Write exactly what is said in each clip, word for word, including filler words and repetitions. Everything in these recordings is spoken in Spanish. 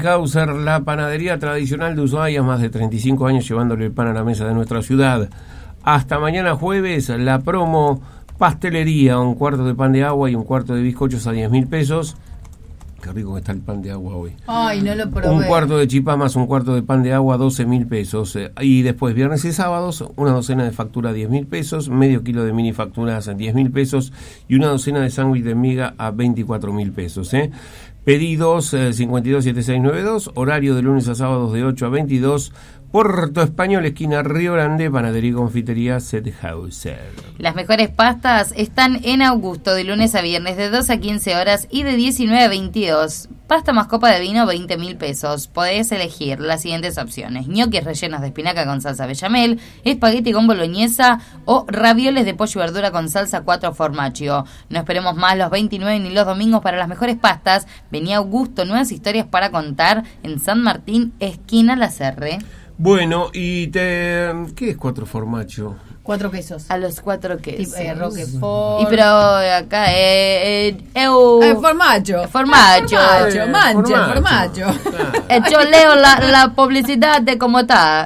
Hauser, la panadería tradicional de Ushuaia, más de treinta y cinco años llevándole el pan a la mesa de nuestra ciudad. Hasta mañana jueves, la promo pastelería, un cuarto de pan de agua y un cuarto de bizcochos a diez mil pesos. Qué rico que está el pan de agua hoy. Ay, no lo probé. Un cuarto de chipá más un cuarto de pan de agua, doce mil pesos. Y después, viernes y sábados, una docena de factura, diez mil pesos, medio kilo de mini facturas a diez mil pesos y una docena de sándwich de miga a veinticuatro mil pesos. ¿eh? Pedidos eh, cincuenta y dos setenta y seis noventa y dos, horario de lunes a sábados de ocho a veintidós. Puerto Español, esquina Río Grande, panadería y confitería Sethauser. Las mejores pastas están en Augusto, de lunes a viernes, de dos a quince horas y de diecinueve a veintidós. Pasta más copa de vino, veinte mil pesos. Podés elegir las siguientes opciones: ñoquis rellenos de espinaca con salsa bechamel, espagueti con boloñesa o ravioles de pollo y verdura con salsa cuatro formaggio. No esperemos más los veintinueve ni los domingos para las mejores pastas. Vení a Augusto, nuevas historias para contar en San Martín, esquina La Serre. Bueno, y te... ¿qué es cuatro formaggio? Cuatro quesos. A los cuatro quesos. Eh, Roquefort. Y pero acá eh, eh, eu, eh formaggio. Formaggio. Formaggio, mangia, formaggio. Claro. E yo leo la, la publicidad de cómo está.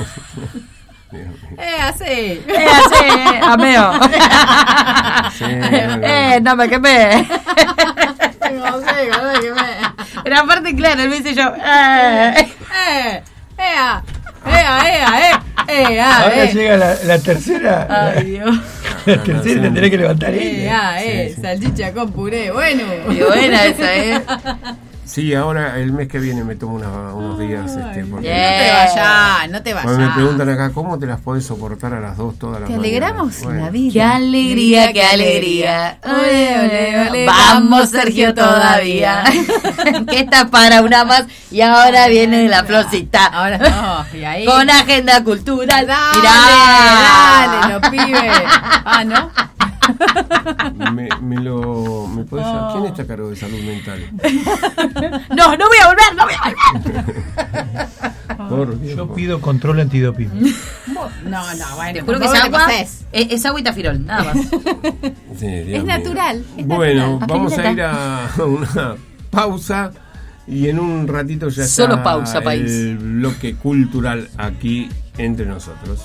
Eh, así. Eh, así, eh, ameo. Sí, bueno. Eh, no me quemé. No sé, no me quemé. Pero aparte, claro, él me dice yo, eh. Eh, ea, ea, ea, eh, ea, Ahora eh. llega la, la tercera. Ay, Dios. La tercera tendré que levantar Eh, ella. ah, eh, Sí, sí. salchicha con puré, bueno. Y buena esa, ¿eh? Sí, ahora el mes que viene me tomo una- unos días. Este, porque No te vayas, no te cuando me preguntan vayas. acá, ¿cómo te las podés soportar a las dos todas las Te mañanas? alegramos Bueno, la vida. Qué alegría, qué alegría. Ole, ole, ole. Vamos, Sergio, todavía. Que está para una más. Y ahora viene la florcita. Ahora no, y ahí. Con agenda cultural. Dale, Mirá. dale, los pibes. Ah, ¿no? Me, me lo... ¿me podés, ¿Quién está a cargo de salud mental? No, no voy a volver, no voy a volver. Por Dios. Yo pido control antidoping. No, no, bueno. Te juro que por es favor, agua. te pasés. Es, es agua y tafirol, nada más. Sí, Dios Es mío. natural, es Bueno, natural. vamos a ir a una pausa y en un ratito ya está Solo pausa, país. el bloque cultural aquí entre nosotros.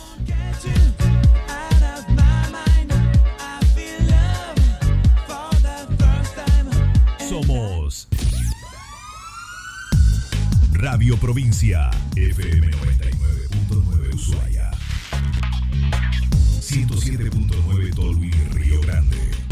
Somos Radio Provincia, F M noventa y nueve punto nueve Ushuaia, ciento siete punto nueve Tolwyn, Río Grande.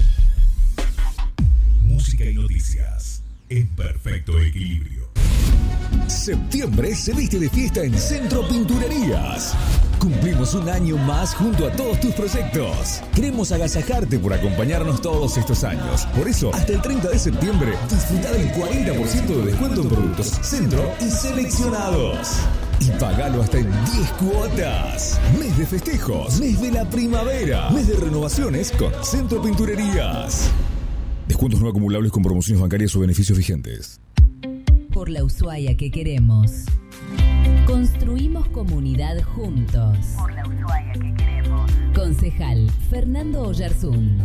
Música y noticias en perfecto equilibrio. Septiembre se viste de fiesta en Centro Pinturerías. Cumplimos un año más junto a todos tus proyectos. Queremos agasajarte por acompañarnos todos estos años. Por eso, hasta el treinta de septiembre, disfruta del cuarenta por ciento de descuento en productos Centro y seleccionados. Y pagalo hasta en diez cuotas. Mes de festejos, mes de la primavera, mes de renovaciones con Centro Pinturerías. Descuentos no acumulables con promociones bancarias o beneficios vigentes. Por la Ushuaia que queremos. Construimos comunidad juntos. Por la Ushuaia que queremos. Concejal Fernando Oyarzún.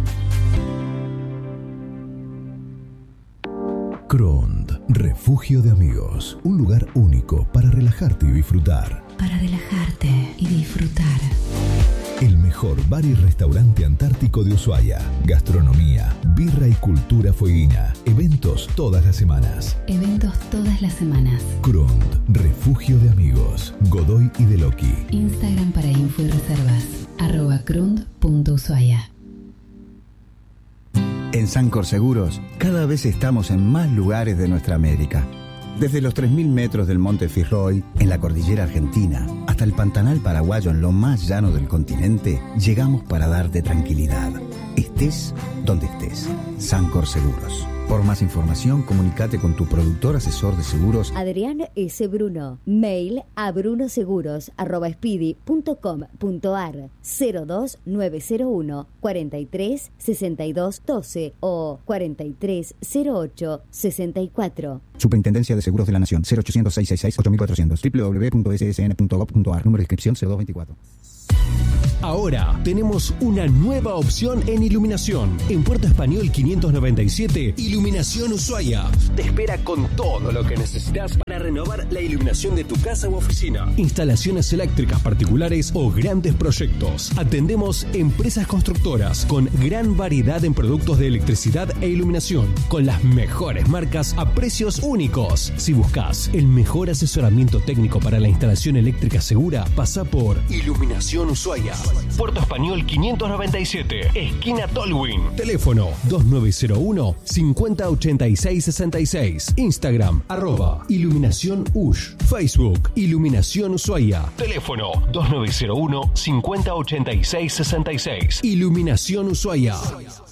Crond, refugio de amigos. Un lugar único para relajarte y disfrutar. Para relajarte y disfrutar. El mejor bar y restaurante antártico de Ushuaia. Gastronomía, birra y cultura fueguina. Eventos todas las semanas. Eventos todas las semanas. Crond, refugio de amigos. Godoy y Deloqui. Instagram para info y reservas. Arroba crund punto ushuaia. En Sancor Seguros, cada vez estamos en más lugares de nuestra América. Desde los tres mil metros del Monte Fitzroy, en la cordillera argentina, hasta el Pantanal paraguayo en lo más llano del continente, llegamos para darte tranquilidad. Estés donde estés. Sancor Seguros. Por más información, comunícate con tu productor asesor de seguros. Adrián S. Bruno. Mail a brunoseguros arroba speedy punto com punto ar cero dos nueve cero uno cuarenta y tres sesenta y dos doce o cuarenta y tres cero ocho sesenta y cuatro. Superintendencia de Seguros de la Nación. cero ochocientos, seiscientos sesenta y seis, ocho mil cuatrocientos. doble u doble u doble u punto s s n punto gov punto ar. Número de inscripción cero dos veinticuatro. Ahora tenemos una nueva opción en iluminación. En Puerto Español quinientos noventa y siete, Iluminación Ushuaia. Te espera con todo lo que necesitas para renovar la iluminación de tu casa u oficina, instalaciones eléctricas particulares o grandes proyectos. Atendemos empresas constructoras con gran variedad en productos de electricidad e iluminación, con las mejores marcas a precios únicos. Si buscas el mejor asesoramiento técnico para la instalación eléctrica segura, pasa por Iluminación Ushuaia. Puerto Español quinientos noventa y siete, esquina Tolwyn. Teléfono dos nueve cero uno, cincuenta ochenta y seis sesenta y seis. Instagram, arroba Iluminación Ush. Facebook, Iluminación Ushuaia. Teléfono dos nueve cero uno, cincuenta ochenta y seis sesenta y seis. Iluminación Ushuaia.